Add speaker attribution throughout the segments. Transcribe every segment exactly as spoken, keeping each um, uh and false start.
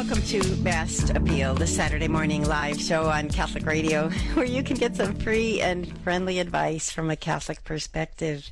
Speaker 1: Welcome to Best Appeal, the Saturday morning live show on Catholic Radio, where you can get some free and friendly advice from a Catholic perspective.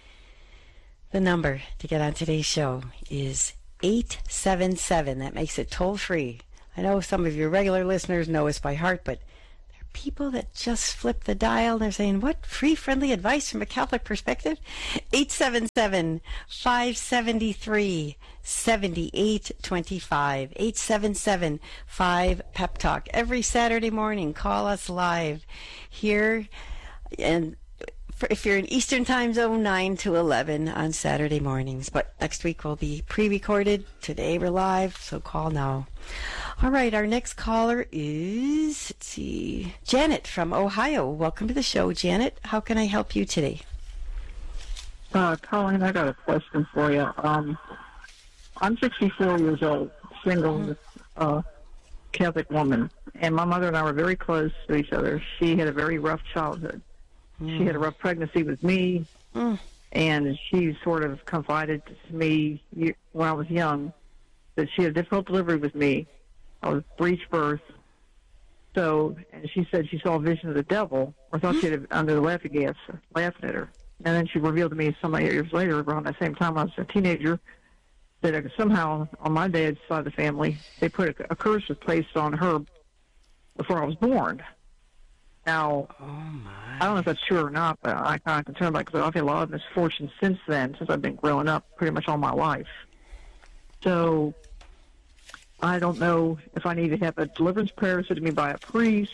Speaker 1: The number to get on today's show is eight seven seven. That makes it toll-free. I know some of your regular listeners know us by heart, but there are people that just flip the dial and they're saying, what? Free, friendly advice from a Catholic perspective? eight seven seven, five seven three, seven eight two five. eight seven seven, five, P E P Talk. Every Saturday morning, call us live here. And for, if you're in Eastern Time Zone, nine to eleven on Saturday mornings. But next week will be pre-recorded. Today we're live, so call now. All right, our next caller is, let's see, Janet from Ohio. Welcome to the show, Janet. How can I help you today?
Speaker 2: Uh, Colleen, I got a question for you. Um, I'm sixty-four years old, single, uh, Catholic woman, and my mother and I were very close to each other. She had a very rough childhood. Mm. She had a rough pregnancy with me, mm. and she sort of confided to me when I was young that she had a difficult delivery with me. I was breech birth. So, and she said she saw a vision of the devil, or thought she had under the laughing gas, laughing at her. And then she revealed to me some years later, around that same time I was a teenager, that somehow on my dad's side of the family, they put a, a curse was placed on her before I was born. Now,
Speaker 1: oh my.
Speaker 2: I don't know if that's true or not, but I'm kind of concerned about it because I've had a lot of misfortune since then, since I've been growing up pretty much all my life. So I don't know if I need to have a deliverance prayer said to me by a priest,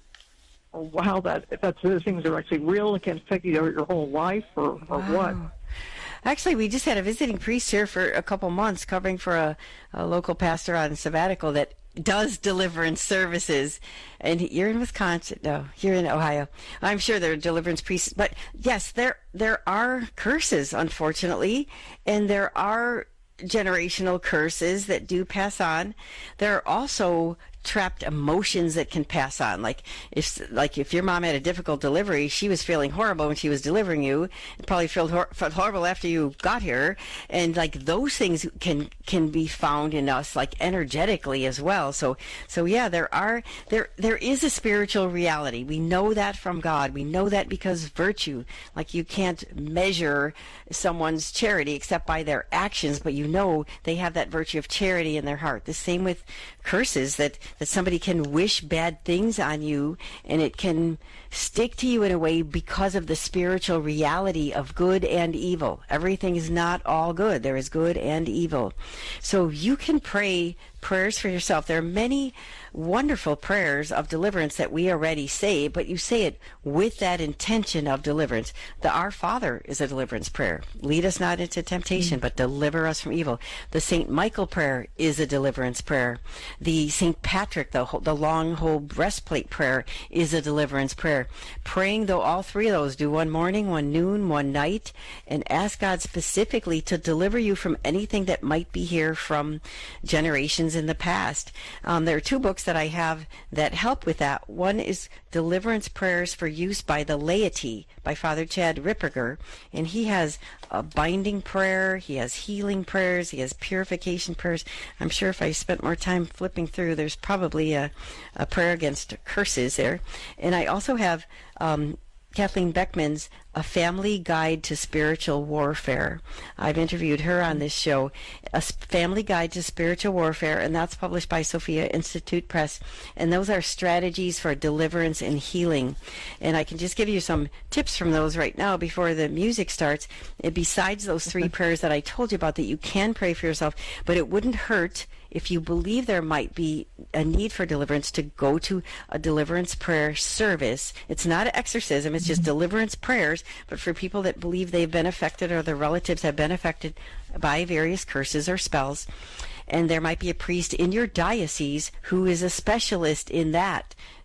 Speaker 2: or how that, if that's those things are actually real and can affect you your whole life, or, or
Speaker 1: wow.
Speaker 2: what.
Speaker 1: Actually, we just had a visiting priest here for a couple months covering for a, a local pastor on sabbatical that does deliverance services. And you're in Wisconsin. No, you're in Ohio. I'm sure there are deliverance priests. But yes, there there are curses, unfortunately, and there are generational curses that do pass on. There are also trapped emotions that can pass on. Like if like if your mom had a difficult delivery, she was feeling horrible when she was delivering you, and probably felt, hor- felt horrible after you got here. And like those things can can be found in us, like energetically as well. So so yeah, there are there there is a spiritual reality. We know that from God. We know that because virtue, like you can't measure someone's charity except by their actions, but you know they have that virtue of charity in their heart. The same with curses, that that somebody can wish bad things on you and it can stick to you in a way because of the spiritual reality of good and evil. Everything is not all good. There is good and evil. So you can pray prayers for yourself. There are many wonderful prayers of deliverance that we already say, but you say it with that intention of deliverance. The Our Father is a deliverance prayer. Lead us not into temptation, but deliver us from evil. The Saint Michael prayer is a deliverance prayer. The Saint Patrick, the, the long whole breastplate prayer, is a deliverance prayer. Praying, though, all three of those, do one morning, one noon, one night, and ask God specifically to deliver you from anything that might be here from generations in the past. Um, there are two books that I have that help with that. One is Deliverance Prayers for Use by the Laity by Father Chad Ripperger, and he has a binding prayer, he has healing prayers, he has purification prayers. I'm sure if I spent more time flipping through, there's probably a, a prayer against curses there. And I also have um, Kathleen Beckman's A Family Guide to Spiritual Warfare. I've interviewed her on this show. A Family Guide to Spiritual Warfare, and that's published by Sophia Institute Press. And those are strategies for deliverance and healing. And I can just give you some tips from those right now before the music starts. And besides those three prayers that I told you about that you can pray for yourself, but it wouldn't hurt if you believe there might be a need for deliverance to go to a deliverance prayer service. It's not an exorcism, it's just deliverance prayers, but for people that believe they've been affected or their relatives have been affected by various curses or spells. And there might be a priest in your diocese who is a specialist in that.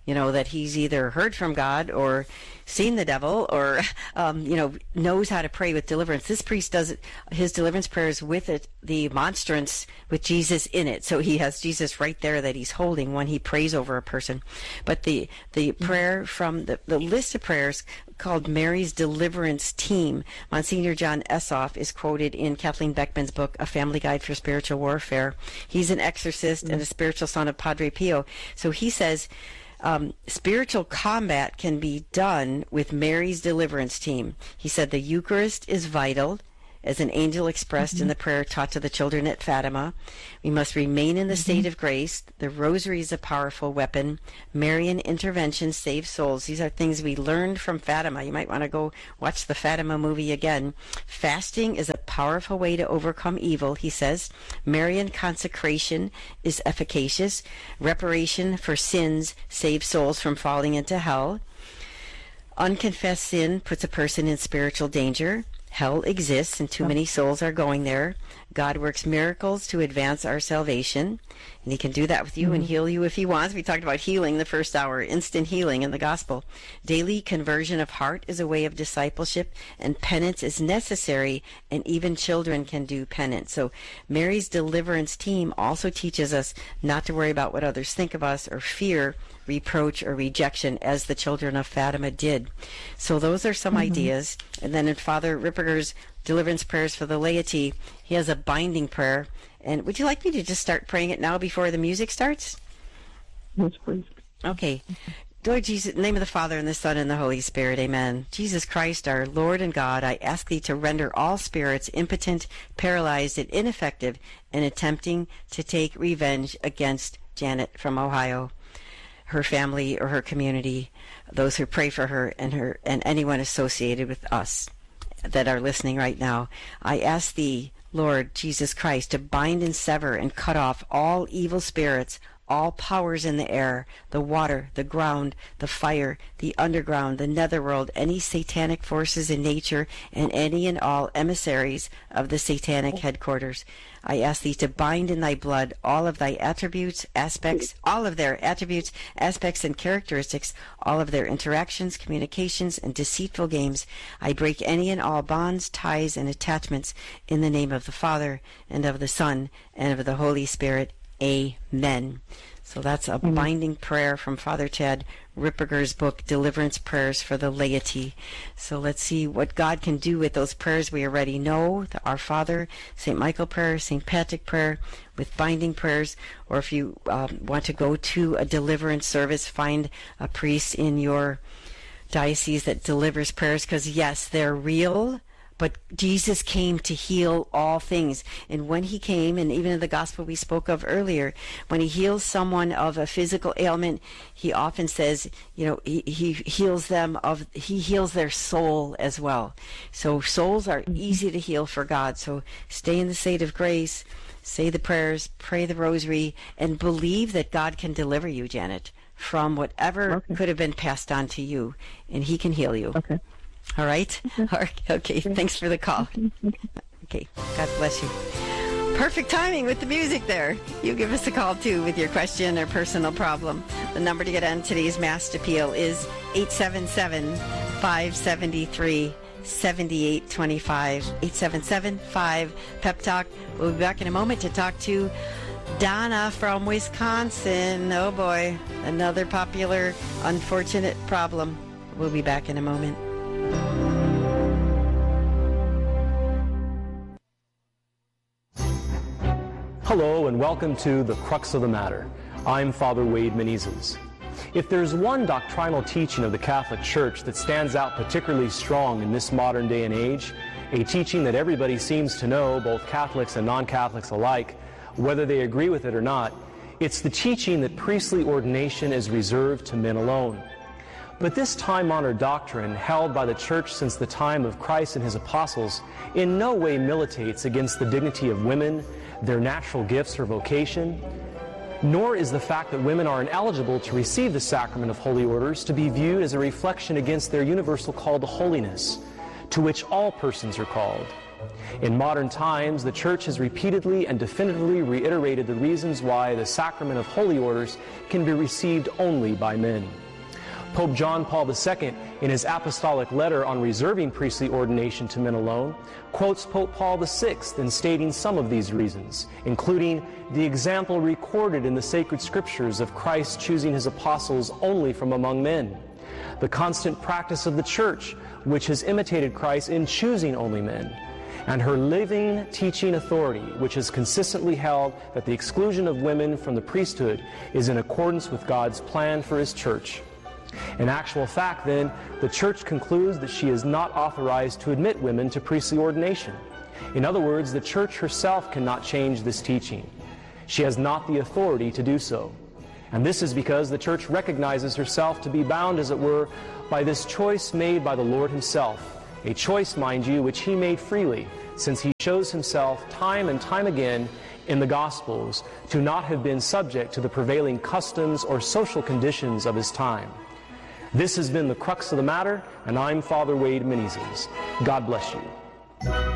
Speaker 1: you know, that he's either heard from God or seen the devil or, um, you know, knows how to pray with deliverance. This priest does it, his deliverance prayers with it, the monstrance with Jesus in it. So he has Jesus right there that he's holding when he prays over a person. But the, the prayer from the, the list of prayers called Mary's Deliverance Team, Monsignor John Essoff is quoted in Kathleen Beckman's book, A Family Guide for Spiritual Warfare. He's an exorcist mm-hmm. and a spiritual son of Padre Pio. So he says, Um, spiritual combat can be done with Mary's Deliverance Team. He said the Eucharist is vital, as an angel expressed mm-hmm. in the prayer taught to the children at Fatima. We must remain in the mm-hmm. state of grace. The rosary is a powerful weapon. Marian intervention saves souls. These are things we learned from Fatima. You might want to go watch the Fatima movie again. Fasting is a powerful way to overcome evil, he says. Marian consecration is efficacious. Reparation for sins saves souls from falling into hell. Unconfessed sin puts a person in spiritual danger. Hell exists, and too many souls are going there. God works miracles to advance our salvation, and he can do that with you mm-hmm. and heal you if he wants. We talked about healing the first hour, instant healing in the gospel. Daily conversion of heart is a way of discipleship, and penance is necessary, and even children can do penance. So Mary's Deliverance Team also teaches us not to worry about what others think of us or fear reproach or rejection, as the children of Fatima did. So those are some mm-hmm. ideas. And then in Father Ripperger's Deliverance Prayers for the Laity, he has a binding prayer. And would you like me to just start praying it now before the music starts?
Speaker 2: Yes, please.
Speaker 1: Okay. Lord Jesus, in the name of the Father, and the Son, and the Holy Spirit, amen. Jesus Christ, our Lord and God, I ask thee to render all spirits impotent, paralyzed, and ineffective in attempting to take revenge against Janet from Ohio, her family or her community, those who pray for her, and her and anyone associated with us that are listening right now. I ask thee, Lord Jesus Christ, to bind and sever and cut off all evil spirits, all powers in the air, the water, the ground, the fire, the underground, the netherworld, any satanic forces in nature, and any and all emissaries of the satanic headquarters. I ask thee to bind in thy blood all of thy attributes, aspects, all of their attributes, aspects, and characteristics, all of their interactions, communications, and deceitful games. I break any and all bonds, ties, and attachments in the name of the Father, and of the Son, and of the Holy Spirit. Amen. So that's a mm-hmm. binding prayer from Father Chad Ripperger's book, Deliverance Prayers for the Laity. So let's see what God can do with those prayers we already know, the Our Father, Saint Michael prayer, Saint Patrick prayer, with binding prayers. Or if you um, want to go to a deliverance service, find a priest in your diocese that delivers prayers, because yes, they're real. But Jesus came to heal all things. And when he came, and even in the gospel we spoke of earlier, when he heals someone of a physical ailment, he often says, you know, he, he heals them of, he heals their soul as well. So souls are easy to heal for God. So stay in the state of grace, say the prayers, pray the rosary, and believe that God can deliver you, Janet, from whatever okay. could have been passed on to you, and he can heal you.
Speaker 2: Okay.
Speaker 1: All right? Okay. Okay. Thanks for the call. Okay. God bless you. Perfect timing with the music there. You give us a call, too, with your question or personal problem. The number to get on today's Mass Appeal is eight seven seven, five seven three, seven eight two five. eight seven seven, five, Pep Talk. We'll be back in a moment to talk to Donna from Wisconsin. Oh, boy. Another popular, unfortunate problem. We'll be back in a moment.
Speaker 3: Hello and welcome to The Crux of the Matter. I'm Father Wade Menezes. If there's one doctrinal teaching of the Catholic Church that stands out particularly strong in this modern day and age, a teaching that everybody seems to know, both Catholics and non-Catholics alike, whether they agree with it or not, it's the teaching that priestly ordination is reserved to men alone. But this time-honored doctrine, held by the Church since the time of Christ and his apostles, in no way militates against the dignity of women, their natural gifts or vocation, nor is the fact that women are ineligible to receive the sacrament of holy orders to be viewed as a reflection against their universal call to holiness, to which all persons are called, In modern times, the Church has repeatedly and definitively reiterated the reasons why the sacrament of holy orders can be received only by men. Pope John Paul the Second, in his apostolic letter on reserving priestly ordination to men alone, quotes Pope Paul the Sixth in stating some of these reasons, including the example recorded in the sacred scriptures of Christ choosing his apostles only from among men, the constant practice of the Church, which has imitated Christ in choosing only men, and her living teaching authority, which has consistently held that the exclusion of women from the priesthood is in accordance with God's plan for his Church. In actual fact, then, the Church concludes that she is not authorized to admit women to priestly ordination. In other words, the Church herself cannot change this teaching. She has not the authority to do so. And this is because the Church recognizes herself to be bound, as it were, by this choice made by the Lord himself. A choice, mind you, which he made freely, since he shows himself time and time again in the Gospels to not have been subject to the prevailing customs or social conditions of his time. This has been the crux of the matter, and I'm Father Wade Menezes. God bless you.